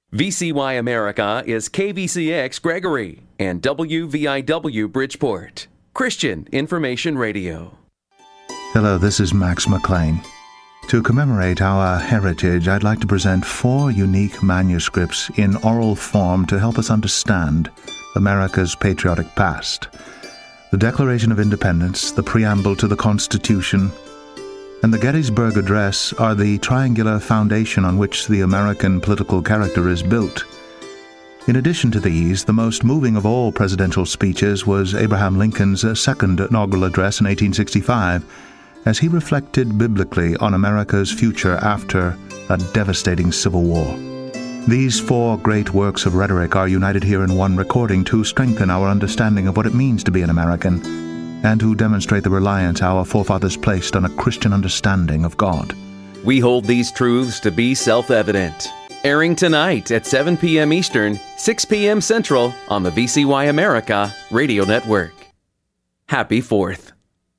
VCY America is KVCX Gregory and WVIW Bridgeport. Christian Information Radio. Hello, this is Max McLean. To commemorate our heritage, I'd like to present 4 unique manuscripts in oral form to help us understand America's patriotic past. The Declaration of Independence, the preamble to the Constitution, and the Gettysburg Address are the triangular foundation on which the American political character is built. In addition to these, the most moving of all presidential speeches was Abraham Lincoln's second inaugural address in 1865, as he reflected biblically on America's future after a devastating Civil War. These 4 great works of rhetoric are united here in one recording to strengthen our understanding of what it means to be an American, and to demonstrate the reliance our forefathers placed on a Christian understanding of God. We hold these truths to be self-evident. Airing tonight at 7 p.m. Eastern, 6 p.m. Central on the VCY America Radio Network. Happy 4th.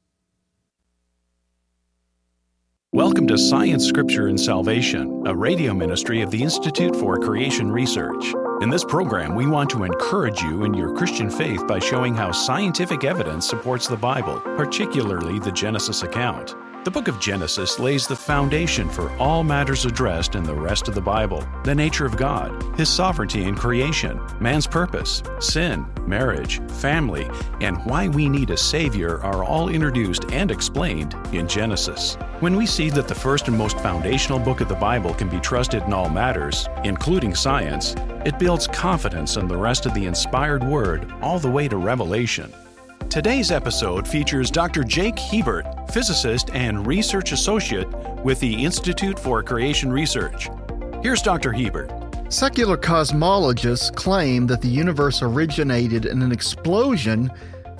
Welcome to Science, Scripture, and Salvation, a radio ministry of the Institute for Creation Research. In this program, we want to encourage you in your Christian faith by showing how scientific evidence supports the Bible, particularly the Genesis account. The book of Genesis lays the foundation for all matters addressed in the rest of the Bible: the nature of God, His sovereignty in creation, man's purpose, sin, marriage, family, and why we need a Savior are all introduced and explained in Genesis. When we see that the first and most foundational book of the Bible can be trusted in all matters, including science, it builds confidence in the rest of the inspired Word all the way to Revelation. Today's episode features Dr. Jake Hebert, physicist and research associate with the Institute for Creation Research. Here's Dr. Hebert. Secular cosmologists claim that the universe originated in an explosion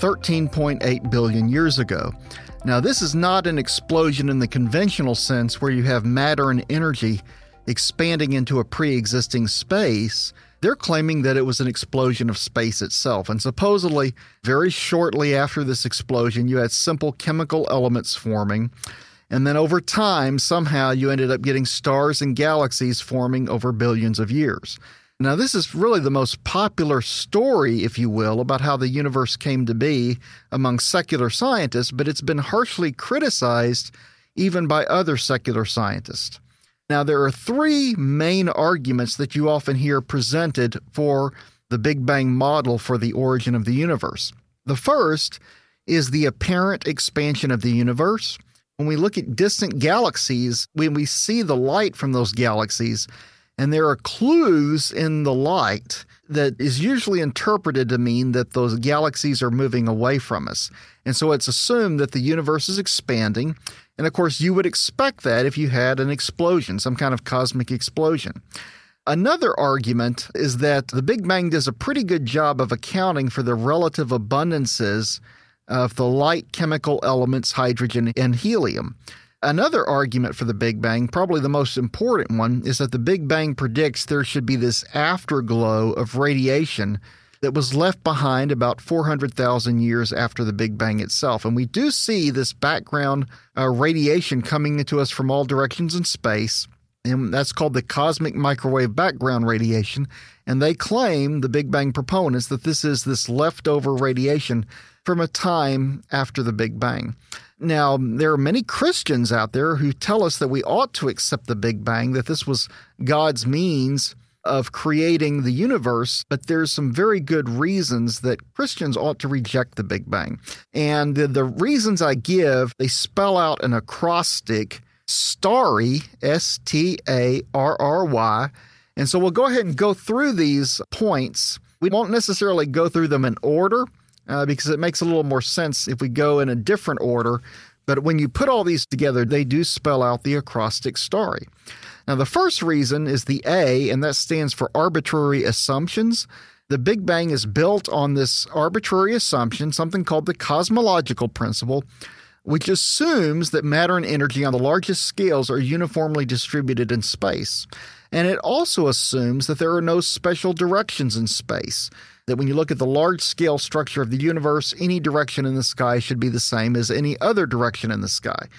13.8 billion years ago. Now, this is not an explosion in the conventional sense where you have matter and energy expanding into a pre-existing space. They're claiming that it was an explosion of space itself. And supposedly, very shortly after this explosion, you had simple chemical elements forming. And then over time, somehow you ended up getting stars and galaxies forming over billions of years. Now, this is really the most popular story, if you will, about how the universe came to be among secular scientists, but it's been harshly criticized even by other secular scientists. Now, there are 3 main arguments that you often hear presented for the Big Bang model for the origin of the universe. The first is the apparent expansion of the universe. When we look at distant galaxies, when we see the light from those galaxies, and there are clues in the light that is usually interpreted to mean that those galaxies are moving away from us. And so it's assumed that the universe is expanding. And of course, you would expect that if you had an explosion, some kind of cosmic explosion. Another argument is that the Big Bang does a pretty good job of accounting for the relative abundances of the light chemical elements, hydrogen and helium. Another argument for the Big Bang, probably the most important one, is that the Big Bang predicts there should be this afterglow of radiation that was left behind about 400,000 years after the Big Bang itself. And we do see this background radiation coming into us from all directions in space, and that's called the cosmic microwave background radiation. And they claim, the Big Bang proponents, that this is this leftover radiation from a time after the Big Bang. Now, there are many Christians out there who tell us that we ought to accept the Big Bang, that this was God's means of creating the universe, but there's some very good reasons that Christians ought to reject the Big Bang. And the reasons I give, they spell out an acrostic, STARRY, S-T-A-R-R-Y. And so we'll go ahead and go through these points. We won't necessarily go through them in order, because it makes a little more sense if we go in a different order. But when you put all these together, they do spell out the acrostic STARRY. Now, the first reason is the A, and that stands for arbitrary assumptions. The Big Bang is built on this arbitrary assumption, something called the cosmological principle, which assumes that matter and energy on the largest scales are uniformly distributed in space. And it also assumes that there are no special directions in space, that when you look at the large-scale structure of the universe, any direction in the sky should be the same as any other direction in the sky.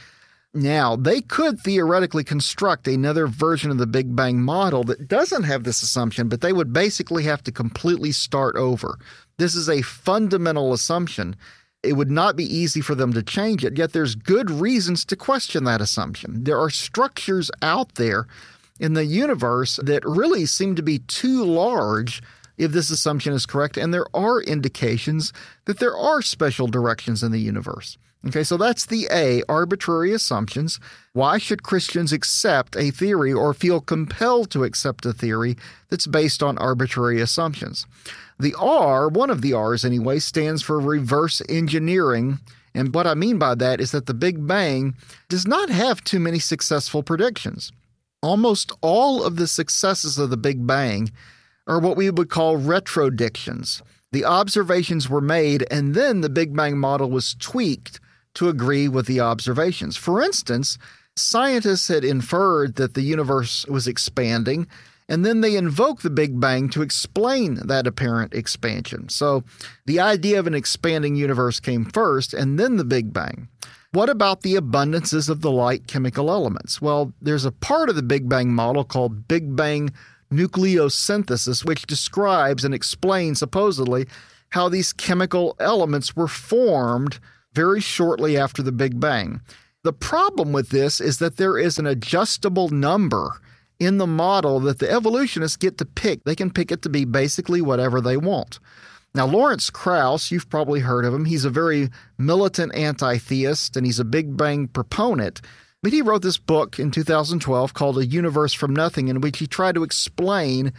Now, they could theoretically construct another version of the Big Bang model that doesn't have this assumption, but they would basically have to completely start over. This is a fundamental assumption. It would not be easy for them to change it, yet there's good reasons to question that assumption. There are structures out there in the universe that really seem to be too large if this assumption is correct, and there are indications that there are special directions in the universe. Okay, so that's the A, arbitrary assumptions. Why should Christians accept a theory or feel compelled to accept a theory that's based on arbitrary assumptions? The R, one of the R's anyway, stands for reverse engineering. And what I mean by that is that the Big Bang does not have too many successful predictions. Almost all of the successes of the Big Bang are what we would call retrodictions. The observations were made, and then the Big Bang model was tweaked to agree with the observations. For instance, scientists had inferred that the universe was expanding, and then they invoked the Big Bang to explain that apparent expansion. So the idea of an expanding universe came first, and then the Big Bang. What about the abundances of the light chemical elements? Well, there's a part of the Big Bang model called Big Bang nucleosynthesis, which describes and explains supposedly how these chemical elements were formed very shortly after the Big Bang. The problem with this is that there is an adjustable number in the model that the evolutionists get to pick. They can pick it to be basically whatever they want. Now, Lawrence Krauss, you've probably heard of him. He's a very militant anti-theist, and he's a Big Bang proponent. But he wrote this book in 2012 called A Universe from Nothing, in which he tried to explain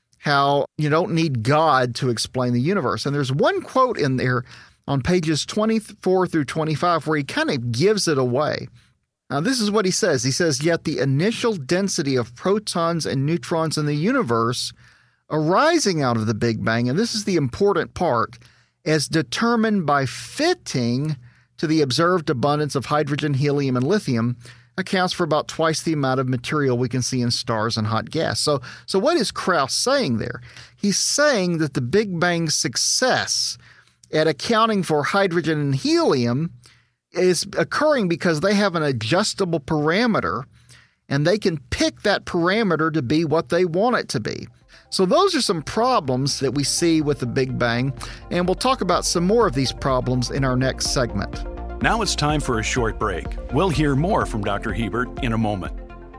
how you don't need God to explain the universe. And there's one quote in there on pages 24 through 25 where he kind of gives it away. Now, this is what he says. He says, "Yet the initial density of protons and neutrons in the universe arising out of the Big Bang," and this is the important part, "as determined by fitting to the observed abundance of hydrogen, helium, and lithium, accounts for about twice the amount of material we can see in stars and hot gas." So what is Krauss saying there? He's saying that the Big Bang's success at accounting for hydrogen and helium is occurring because they have an adjustable parameter, and they can pick that parameter to be what they want it to be. So those are some problems that we see with the Big Bang, and we'll talk about some more of these problems in our next segment. Now it's time for a short break. We'll hear more from Dr. Hebert in a moment.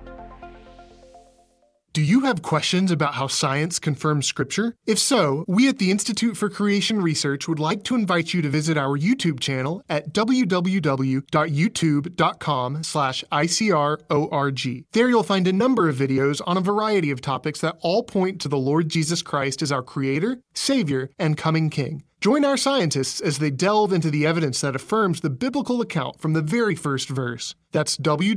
Do you have questions about how science confirms Scripture? If so, we at the Institute for Creation Research would like to invite you to visit our YouTube channel at www.youtube.com/ICRORG. There you'll find a number of videos on a variety of topics that all point to the Lord Jesus Christ as our Creator, Savior, and coming King. Join our scientists as they delve into the evidence that affirms the biblical account from the very first verse. That's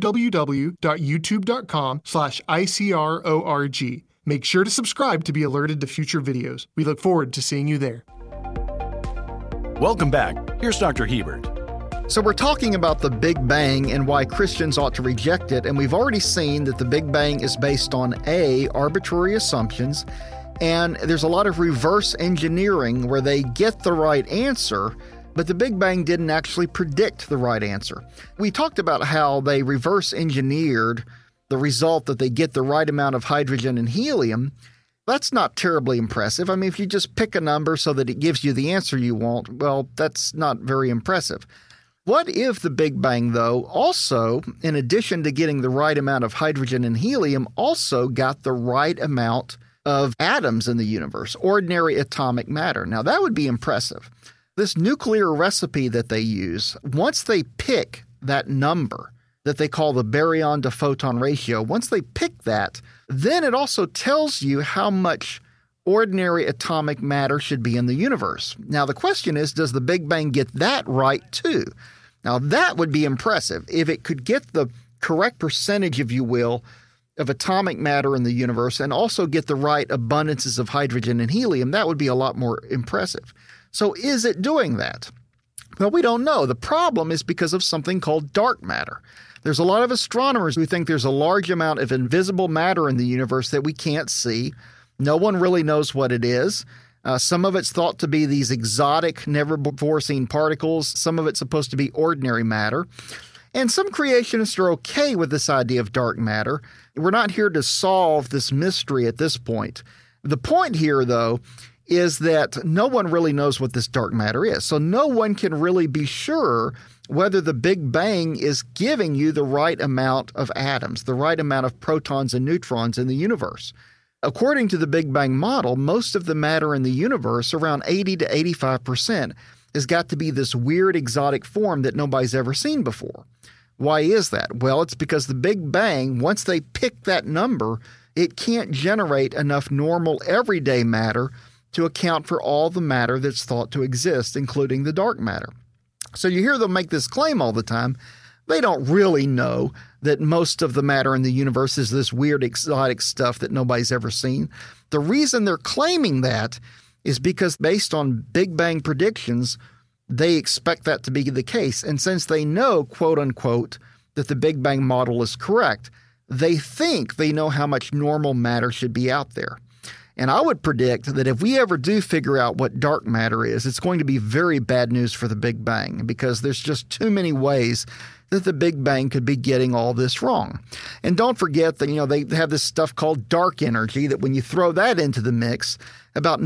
www.youtube.com/ICRORG. Make sure to subscribe to be alerted to future videos. We look forward to seeing you there. Welcome back. Here's Dr. Hebert. So we're talking about the Big Bang and why Christians ought to reject it, and we've already seen that the Big Bang is based on A, arbitrary assumptions, and there's a lot of reverse engineering where they get the right answer, but the Big Bang didn't actually predict the right answer. We talked about how they reverse engineered the result that they get the right amount of hydrogen and helium. That's not terribly impressive. I mean, if you just pick a number so that it gives you the answer you want, well, that's not very impressive. What if the Big Bang, though, also, in addition to getting the right amount of hydrogen and helium, also got the right amount of atoms in the universe, ordinary atomic matter? Now, that would be impressive. This nuclear recipe that they use, once they pick that number that they call the baryon to photon ratio, once they pick that, then it also tells you how much ordinary atomic matter should be in the universe. Now, the question is, does the Big Bang get that right too? Now, that would be impressive. If it could get the correct percentage, if you will, of atomic matter in the universe and also get the right abundances of hydrogen and helium, that would be a lot more impressive. So is it doing that? Well, we don't know. The problem is because of something called dark matter. There's a lot of astronomers who think there's a large amount of invisible matter in the universe that we can't see. No one really knows what it is. Some of it's thought to be these exotic, never-before-seen particles. Some of it's supposed to be ordinary matter. And some creationists are okay with this idea of dark matter. We're not here to solve this mystery at this point. The point here, though, is that no one really knows what this dark matter is. So no one can really be sure whether the Big Bang is giving you the right amount of atoms, the right amount of protons and neutrons in the universe. According to the Big Bang model, most of the matter in the universe, around 80 to 85%, has got to be this weird exotic form that nobody's ever seen before. Why is that? Well, it's because the Big Bang, once they pick that number, it can't generate enough normal everyday matter to account for all the matter that's thought to exist, including the dark matter. So you hear them make this claim all the time. They don't really know that most of the matter in the universe is this weird exotic stuff that nobody's ever seen. The reason they're claiming that is because based on Big Bang predictions, they expect that to be the case. And since they know, quote unquote, that the Big Bang model is correct, they think they know how much normal matter should be out there. And I would predict that if we ever do figure out what dark matter is, it's going to be very bad news for the Big Bang, because there's just too many ways that the Big Bang could be getting all this wrong. And don't forget that, they have this stuff called dark energy, that when you throw that into the mix, about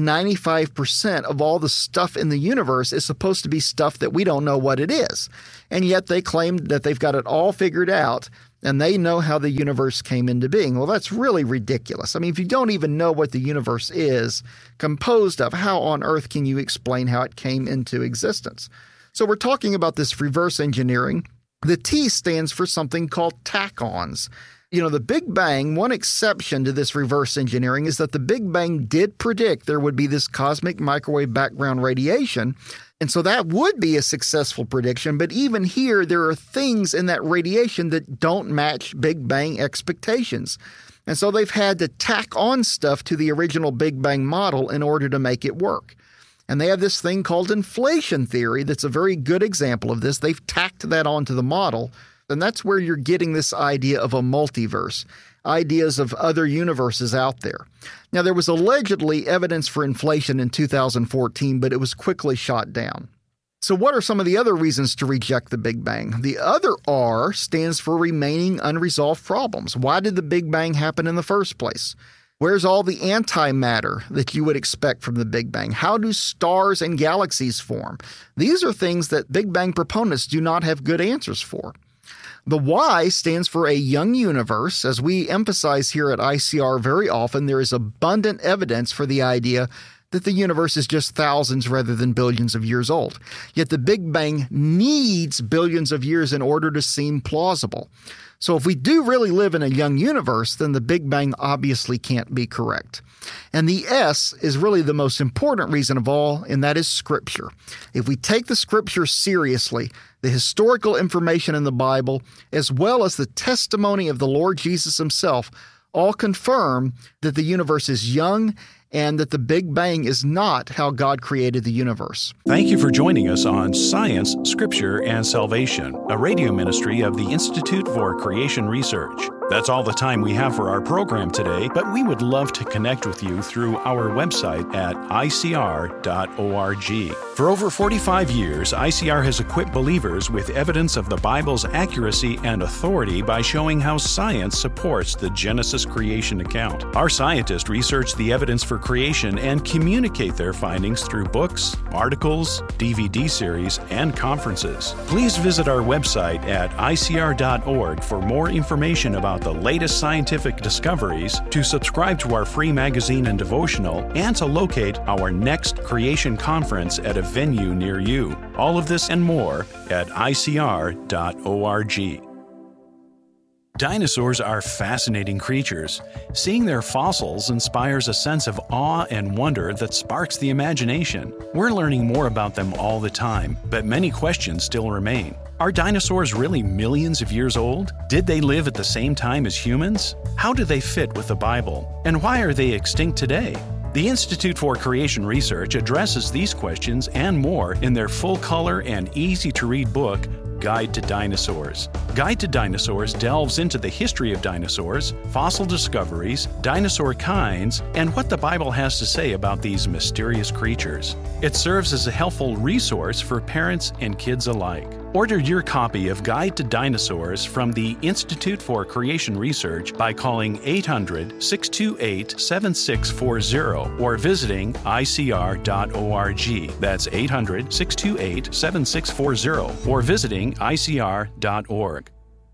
95% of all the stuff in the universe is supposed to be stuff that we don't know what it is. And yet they claim that they've got it all figured out and they know how the universe came into being. Well, that's really ridiculous. I mean, if you don't even know what the universe is composed of, how on earth can you explain how it came into existence? So we're talking about this reverse engineering. The T stands for something called tachons. The Big Bang, one exception to this reverse engineering is that the Big Bang did predict there would be this cosmic microwave background radiation. And so that would be a successful prediction. But even here, there are things in that radiation that don't match Big Bang expectations. And so they've had to tack on stuff to the original Big Bang model in order to make it work. And they have this thing called inflation theory that's a very good example of this. They've tacked that onto the model. And that's where you're getting this idea of a multiverse, ideas of other universes out there. Now, there was allegedly evidence for inflation in 2014, but it was quickly shot down. So what are some of the other reasons to reject the Big Bang? The other R stands for remaining unresolved problems. Why did the Big Bang happen in the first place? Where's all the antimatter that you would expect from the Big Bang? How do stars and galaxies form? These are things that Big Bang proponents do not have good answers for. The Y stands for a young universe. As we emphasize here at ICR very often, there is abundant evidence for the idea that the universe is just thousands rather than billions of years old. Yet the Big Bang needs billions of years in order to seem plausible. So if we do really live in a young universe, then the Big Bang obviously can't be correct. And the S is really the most important reason of all, and that is Scripture. If we take the Scripture seriously, the historical information in the Bible, as well as the testimony of the Lord Jesus himself, all confirm that the universe is young and that the Big Bang is not how God created the universe. Thank you for joining us on Science, Scripture, and Salvation, a radio ministry of the Institute for Creation Research. That's all the time we have for our program today, but we would love to connect with you through our website at icr.org. For over 45 years, ICR has equipped believers with evidence of the Bible's accuracy and authority by showing how science supports the Genesis creation account. Our scientists research the evidence for creation and communicate their findings through books, articles, DVD series, and conferences. Please visit our website at icr.org for more information about the latest scientific discoveries, to subscribe to our free magazine and devotional, and to locate our next creation conference at a venue near you. All of this and more at icr.org. Dinosaurs are fascinating creatures. Seeing their fossils inspires a sense of awe and wonder that sparks the imagination. We're learning more about them all the time, but many questions still remain. Are dinosaurs really millions of years old? Did they live at the same time as humans? How do they fit with the Bible? And why are they extinct today? The Institute for Creation Research addresses these questions and more in their full-color and easy-to-read book, Guide to Dinosaurs. Guide to Dinosaurs delves into the history of dinosaurs, fossil discoveries, dinosaur kinds, and what the Bible has to say about these mysterious creatures. It serves as a helpful resource for parents and kids alike. Order your copy of Guide to Dinosaurs from the Institute for Creation Research by calling 800-628-7640 or visiting icr.org. That's 800-628-7640 or visiting icr.org.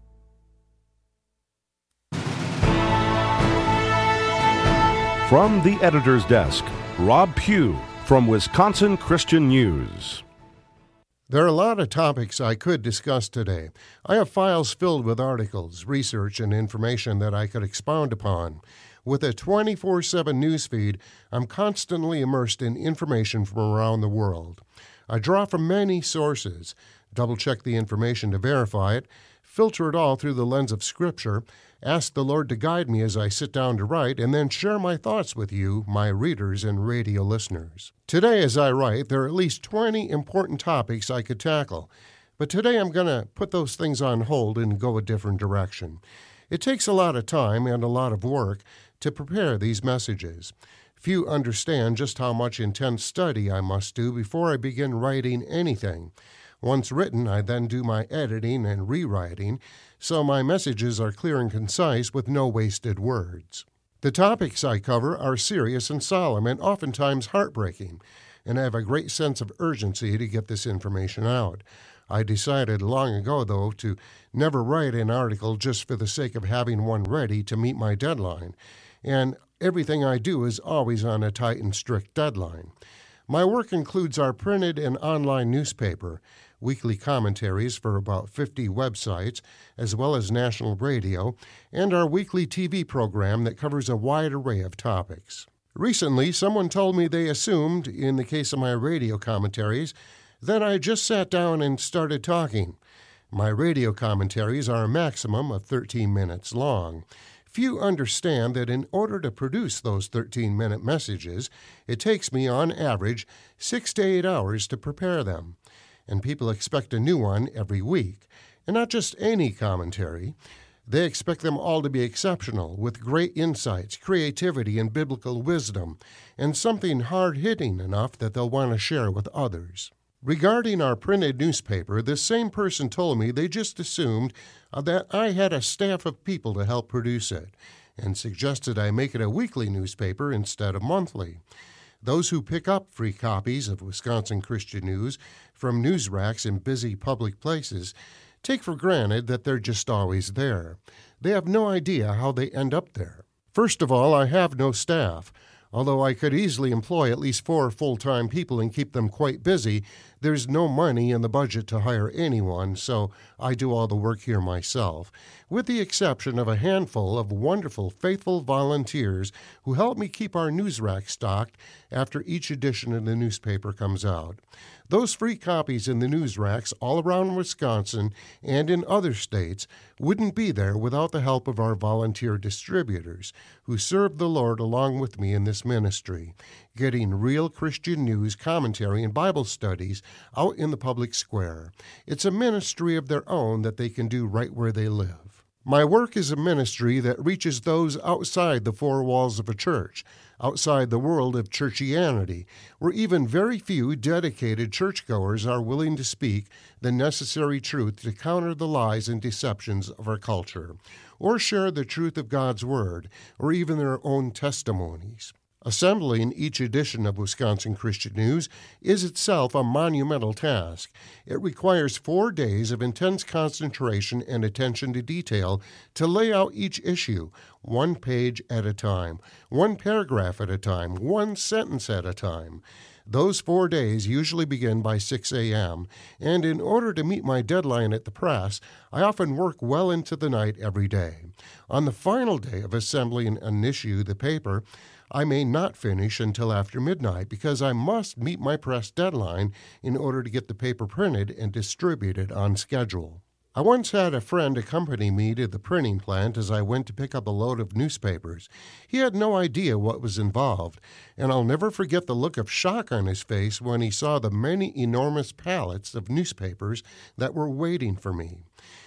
From the editor's desk, Rob Pugh from Wisconsin Christian News. There are a lot of topics I could discuss today. I have files filled with articles, research, and information that I could expound upon. With a 24/7 newsfeed, I'm constantly immersed in information from around the world. I draw from many sources, double-check the information to verify it, filter it all through the lens of Scripture, ask the Lord to guide me as I sit down to write, and then share my thoughts with you, my readers and radio listeners. Today, as I write, there are at least 20 important topics I could tackle, but today I'm going to put those things on hold and go a different direction. It takes a lot of time and a lot of work to prepare these messages. Few understand just how much intense study I must do before I begin writing anything. Once written, I then do my editing and rewriting, so my messages are clear and concise with no wasted words. The topics I cover are serious and solemn and oftentimes heartbreaking, and I have a great sense of urgency to get this information out. I decided long ago, though, to never write an article just for the sake of having one ready to meet my deadline, and everything I do is always on a tight and strict deadline. My work includes our printed and online newspaper, weekly commentaries for about 50 websites, as well as national radio, and our weekly TV program that covers a wide array of topics. Recently, someone told me they assumed, in the case of my radio commentaries, that I just sat down and started talking. My radio commentaries are a maximum of 13 minutes long. Few understand that in order to produce those 13-minute messages, it takes me, on average, 6 to 8 hours to prepare them. And people expect a new one every week. And not just any commentary. They expect them all to be exceptional, with great insights, creativity, and biblical wisdom, and something hard-hitting enough that they'll want to share with others. Regarding our printed newspaper, this same person told me they just assumed that I had a staff of people to help produce it, and suggested I make it a weekly newspaper instead of monthly. Those who pick up free copies of Wisconsin Christian News from news racks in busy public places take for granted that they're just always there. They have no idea how they end up there. First of all, I have no staff. Although I could easily employ at least 4 full-time people and keep them quite busy, there's no money in the budget to hire anyone, so I do all the work here myself, with the exception of a handful of wonderful, faithful volunteers who help me keep our news rack stocked after each edition of the newspaper comes out. Those free copies in the news racks all around Wisconsin and in other states wouldn't be there without the help of our volunteer distributors, who serve the Lord along with me in this ministry, getting real Christian news, commentary, and Bible studies out in the public square. It's a ministry of their own that they can do right where they live. My work is a ministry that reaches those outside the 4 walls of a church, outside the world of churchianity, where even very few dedicated churchgoers are willing to speak the necessary truth to counter the lies and deceptions of our culture, or share the truth of God's Word, or even their own testimonies. Assembling each edition of Wisconsin Christian News is itself a monumental task. It requires 4 days of intense concentration and attention to detail to lay out each issue, 1 page at a time, 1 paragraph at a time, 1 sentence at a time. Those 4 days usually begin by 6 a.m., and in order to meet my deadline at the press, I often work well into the night every day. On the final day of assembling an issue, the paper, I may not finish until after midnight because I must meet my press deadline in order to get the paper printed and distributed on schedule. I once had a friend accompany me to the printing plant as I went to pick up a load of newspapers. He had no idea what was involved, and I'll never forget the look of shock on his face when he saw the many enormous pallets of newspapers that were waiting for me.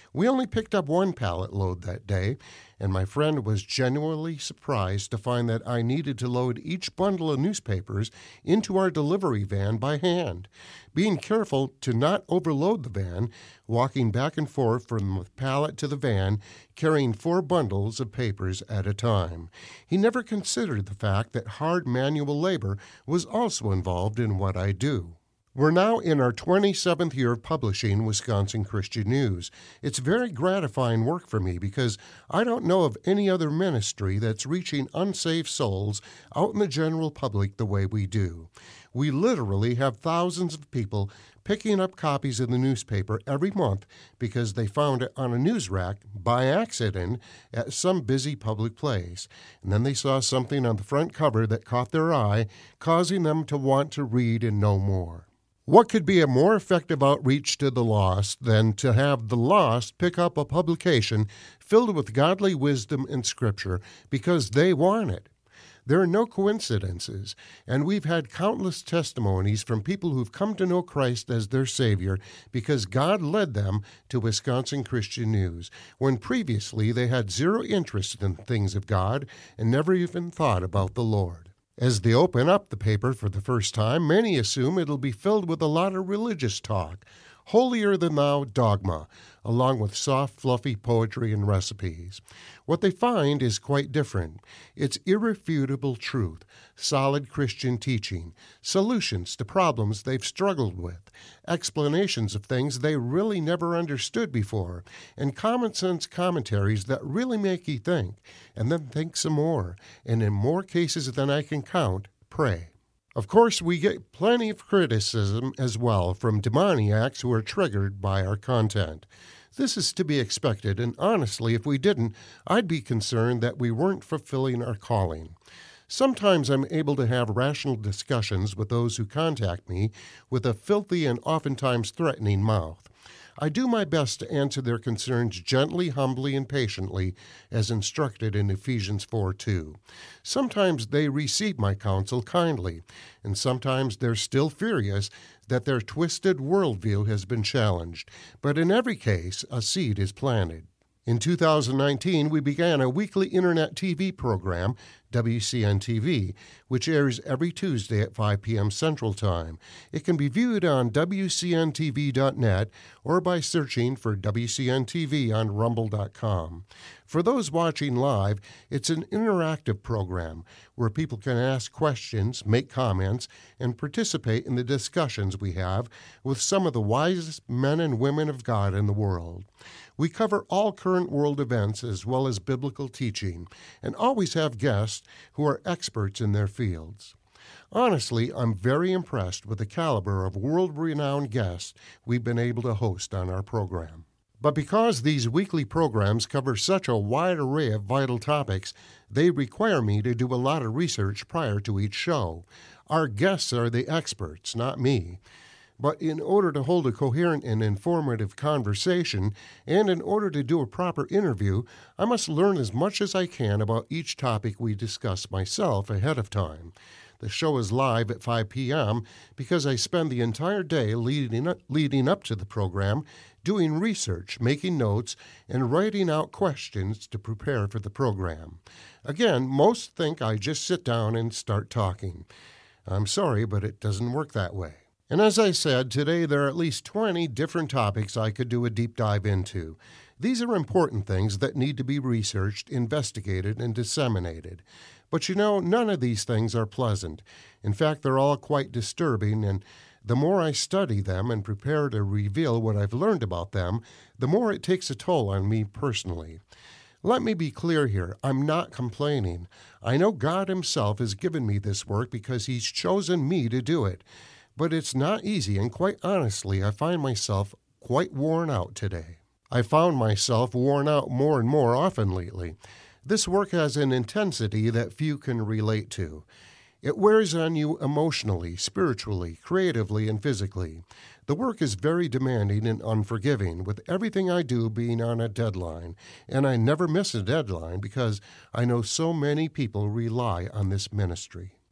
We only picked up one pallet load that day, and my friend was genuinely surprised to find that I needed to load each bundle of newspapers into our delivery van by hand, being careful to not overload the van, walking back and forth from the pallet to the van, carrying 4 bundles of papers at a time. He never considered the fact that hard manual labor was also involved in what I do. We're now in our 27th year of publishing Wisconsin Christian News. It's very gratifying work for me because I don't know of any other ministry that's reaching unsaved souls out in the general public the way we do. We literally have thousands of people picking up copies of the newspaper every month because they found it on a news rack by accident at some busy public place. And then they saw something on the front cover that caught their eye, causing them to want to read and know more. What could be a more effective outreach to the lost than to have the lost pick up a publication filled with godly wisdom and scripture because they want it? There are no coincidences, and we've had countless testimonies from people who've come to know Christ as their Savior because God led them to Wisconsin Christian News, when previously they had zero interest in things of God and never even thought about the Lord. As they open up the paper for the first time, many assume it'll be filled with a lot of religious talk, holier-than-thou dogma, along with soft, fluffy poetry and recipes. What they find is quite different. It's irrefutable truth, solid Christian teaching, solutions to problems they've struggled with, explanations of things they really never understood before, and common-sense commentaries that really make you think, and then think some more, and in more cases than I can count, pray. Of course, we get plenty of criticism as well from demoniacs who are triggered by our content. This is to be expected, and honestly, if we didn't, I'd be concerned that we weren't fulfilling our calling. Sometimes I'm able to have rational discussions with those who contact me with a filthy and oftentimes threatening mouth. I do my best to answer their concerns gently, humbly, and patiently, as instructed in Ephesians 4:2. Sometimes they receive my counsel kindly, and sometimes they're still furious that their twisted worldview has been challenged. But in every case, a seed is planted. In 2019, we began a weekly internet TV program, WCN-TV, which airs every Tuesday at 5 p.m. Central Time. It can be viewed on WCNTV.net or by searching for WCN-TV on Rumble.com. For those watching live, it's an interactive program where people can ask questions, make comments, and participate in the discussions we have with some of the wisest men and women of God in the world. We cover all current world events as well as biblical teaching, and always have guests who are experts in their fields. Honestly, I'm very impressed with the caliber of world-renowned guests we've been able to host on our program. But because these weekly programs cover such a wide array of vital topics, they require me to do a lot of research prior to each show. Our guests are the experts, not me. But in order to hold a coherent and informative conversation, and in order to do a proper interview, I must learn as much as I can about each topic we discuss myself ahead of time. The show is live at 5 p.m. because I spend the entire day leading up to the program doing research, making notes, and writing out questions to prepare for the program. Again, most think I just sit down and start talking. I'm sorry, but it doesn't work that way. And as I said, today there are at least 20 different topics I could do a deep dive into. These are important things that need to be researched, investigated, and disseminated. But you know, none of these things are pleasant. In fact, they're all quite disturbing, and the more I study them and prepare to reveal what I've learned about them, the more it takes a toll on me personally. Let me be clear here. I'm not complaining. I know God Himself has given me this work because He's chosen me to do it. But it's not easy, and quite honestly, I find myself quite worn out today. I found myself worn out more and more often lately. This work has an intensity that few can relate to. It wears on you emotionally, spiritually, creatively, and physically. The work is very demanding and unforgiving, with everything I do being on a deadline, and I never miss a deadline because I know so many people rely on this ministry.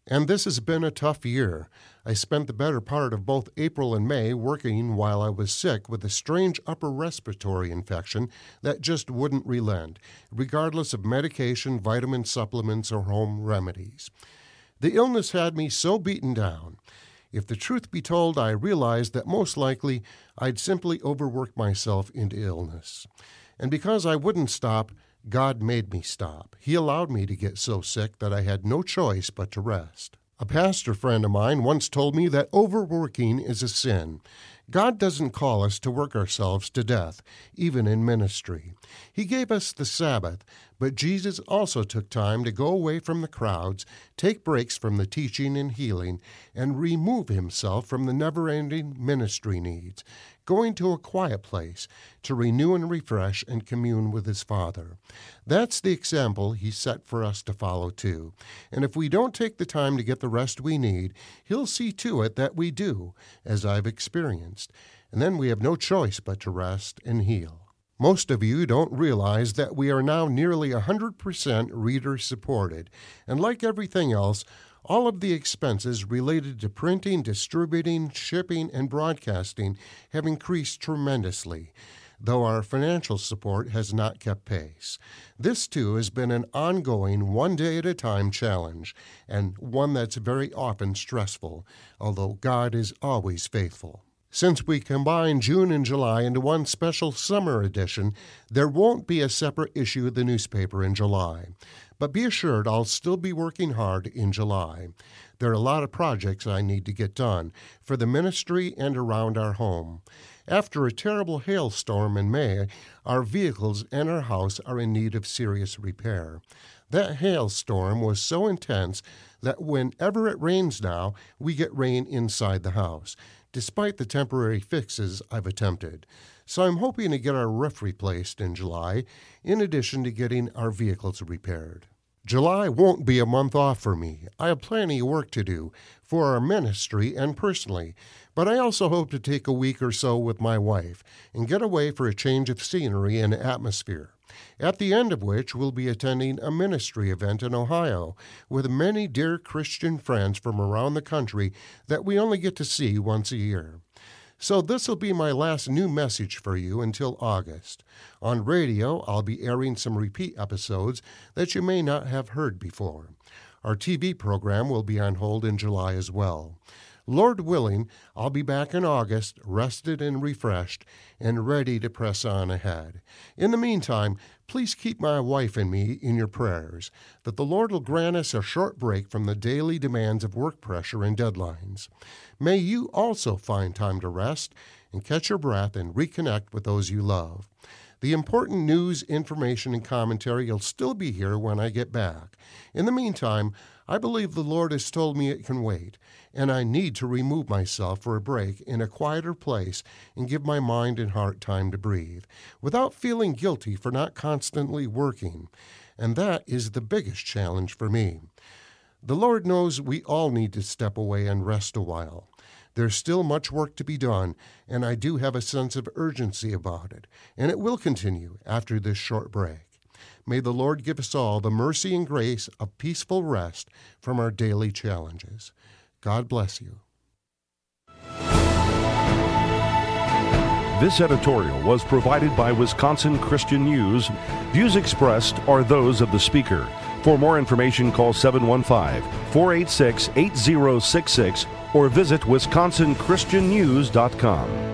And this has been a tough year. I spent the better part of both April and May working while I was sick with a strange upper respiratory infection that just wouldn't relent, regardless of medication, vitamin supplements, or home remedies. The illness had me so beaten down. If the truth be told, I realized that most likely I'd simply overworked myself into illness. And because I wouldn't stop, God made me stop. He allowed me to get so sick that I had no choice but to rest. A pastor friend of mine once told me that overworking is a sin. God doesn't call us to work ourselves to death, even in ministry. He gave us the Sabbath, but Jesus also took time to go away from the crowds, take breaks from the teaching and healing, and remove himself from the never-ending ministry needs, going to a quiet place to renew and refresh and commune with his Father. That's the example he set for us to follow too. And if we don't take the time to get the rest we need, he'll see to it that we do, as I've experienced. And then we have no choice but to rest and heal. Most of you don't realize that we are now nearly 100% reader-supported, and like everything else, all of the expenses related to printing, distributing, shipping, and broadcasting have increased tremendously, though our financial support has not kept pace. This, too, has been an ongoing, one-day-at-a-time challenge, and one that's very often stressful, although God is always faithful. Since we combine June and July into one special summer edition, there won't be a separate issue of the newspaper in July. But be assured I'll still be working hard in July. There are a lot of projects I need to get done for the ministry and around our home. After a terrible hailstorm in May, our vehicles and our house are in need of serious repair. That hailstorm was so intense that whenever it rains now, we get rain inside the house, despite the temporary fixes I've attempted. So I'm hoping to get our roof replaced in July, in addition to getting our vehicles repaired. July won't be a month off for me. I have plenty of work to do for our ministry and personally, but I also hope to take a week or so with my wife and get away for a change of scenery and atmosphere, at the end of which we'll be attending a ministry event in Ohio with many dear Christian friends from around the country that we only get to see once a year. So this will be my last new message for you until August. On radio, I'll be airing some repeat episodes that you may not have heard before. Our TV program will be on hold in July as well. Lord willing, I'll be back in August, rested and refreshed, and ready to press on ahead. In the meantime, please keep my wife and me in your prayers, that the Lord will grant us a short break from the daily demands of work pressure and deadlines. May you also find time to rest and catch your breath and reconnect with those you love. The important news, information, and commentary will still be here when I get back. In the meantime, I believe the Lord has told me it can wait, and I need to remove myself for a break in a quieter place and give my mind and heart time to breathe, without feeling guilty for not constantly working. And that is the biggest challenge for me. The Lord knows we all need to step away and rest a while. There's still much work to be done, and I do have a sense of urgency about it, and it will continue after this short break. May the Lord give us all the mercy and grace of peaceful rest from our daily challenges. God bless you. This editorial was provided by Wisconsin Christian News. Views expressed are those of the speaker. For more information, call 715-486-8066 or visit wisconsinchristiannews.com.